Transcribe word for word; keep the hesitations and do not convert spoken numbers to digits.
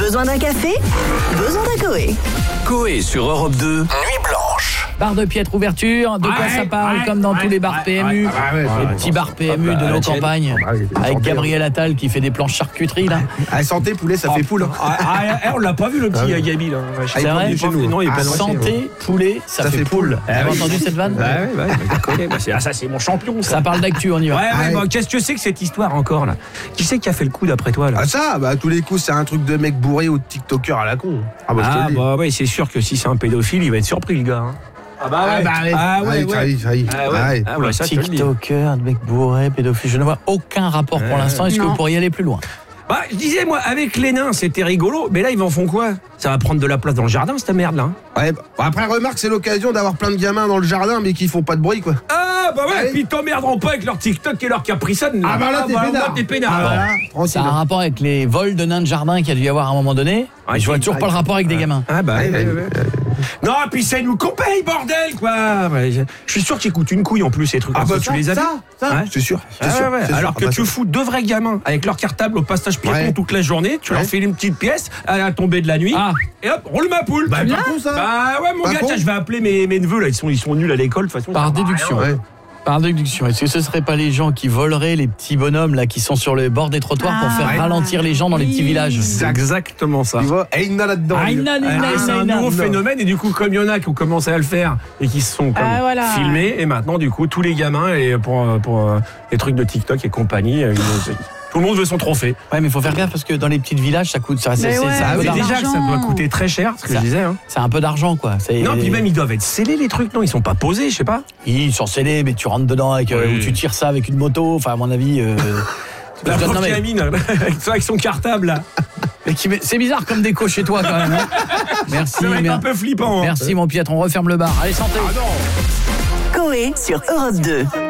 Besoin d'un café? Besoin d'un Coé. Coé sur Europe deux, Nuit Blanche. Bar de Piètre ouverture, de quoi Ouais, ça parle ouais, comme dans ouais, tous les bars ouais, P M U, ouais, ouais, ouais, les ouais, petits ouais, bars P M U ouais, de ouais, nos ouais, campagnes, ouais, ouais, avec santé, Gabriel Attal qui fait des planches charcuterie là. Ah, santé, poulet, ça fait poule. Hein. Ah, ah, ah, on l'a pas vu le petit Ah oui. Gabi là. C'est vrai chez nous. Non, il est Ah, pas santé, Santé, poulet, ça, Ça fait fait poule. poule. Vous avez Ah oui. entendu cette vanne? Ouais, ouais, ouais, d'accord. Bah, c'est- ah, ça c'est mon champion ça. Ça parle d'actu, on y va. Ouais, ouais, Ah, bah, ouais. qu'est-ce que c'est que cette histoire encore là? Qui c'est qui a fait le coup d'après toi là? Ah ça, bah à tous les coups, c'est un truc de mec bourré ou de TikToker à la con. Ah bah je te Ah le dis. bah ouais, c'est sûr que si c'est un pédophile, il va être surpris le gars. Hein. Ah bah Ah, bah, allez. Ah ouais, Allez, ouais. allez, allez. Ah ouais. Allez. Ah ouais, ça je te le dis. TikToker, mec bourré, pédophile, je ne vois aucun rapport pour Euh, l'instant. Est-ce que non. vous pourriez aller plus loin? Bah, je disais moi, avec les nains, c'était rigolo, mais là ils en font quoi? Ça va prendre de la place dans le jardin cette merde là. Hein. Ouais, bah, après, remarque, c'est l'occasion d'avoir plein de gamins dans le jardin, mais qui font pas de bruit, quoi. Ah bah ouais, Allez. puis ils t'emmerderont pas avec leur TikTok et leur Capri Sun. Ah bah là, t'es bah, peinard. t'es peinard. Ah, voilà, Ça tranquille. a un rapport avec les vols de nains de jardin qu'il y a dû y avoir à un moment donné. Ah, je vois toujours pas le rapport avec des gamins. Ah bah Ouais, ouais, ouais, ouais, ouais. Non, puis c'est nous qu'on paye, bordel, quoi. Ouais, je je suis sûr qu'ils coûtent une couille en plus, ces trucs. Ah comme bah ça, tu les as vus? ça, ça, Ouais. c'est sûr, c'est Ah sûr, ouais, ouais. c'est sûr. Alors que Ah bah, tu ça. fous deux vrais gamins avec leur cartable au passage piéton Ouais. toute la journée, tu leur Ouais. fais une petite pièce à la tombée de la nuit, Ah. et hop, roule ma poule. Bah, pas con, ça. Bah ouais, mon Pas gars, con. tiens, je vais appeler mes, mes neveux, là, ils sont, ils sont nuls à l'école, de toute façon. Par ça va déduction. rien. Ouais. Par déduction, est-ce que ce serait pas les gens qui voleraient les petits bonhommes là qui sont sur le bord des trottoirs pour Ah, faire ouais. ralentir les gens dans les petits villages? C'est exactement ça. Tu vois, et il y en a là-dedans. Ah, lui. il n'a- il n'a- Ah, il c'est n'a- un il n'a- nouveau non. phénomène et du coup comme il y en a qui ont commencé à le faire et qui se sont comme Ah, voilà. filmés et maintenant du coup tous les gamins et pour, pour euh, les trucs de TikTok et compagnie euh, ils- tout le monde veut son trophée. Ouais, mais il faut faire gaffe parce que dans les petits villages, ça coûte, ça, c'est, Mais c'est- ouais, c'est un Ah peu oui, c'est d'argent. déjà que ça doit coûter très cher ce que Ça- je disais hein. C'est un peu d'argent, quoi. C'est- Non puis même ils doivent être scellés les trucs non ils sont pas posés je sais pas. Ils sont scellés, mais tu rentres dedans avec, euh, Oui. ou tu tires ça avec une moto. Enfin, à mon avis. euh, La je donne- pauvre non, mais- gamine avec avec son cartable là. mais qui met- c'est bizarre comme déco chez toi quand même. hein. Merci, Ça va être mer- un peu flippant. Hein. merci mon Piètre. On referme le bar. Allez, santé. Coé sur Europe deux.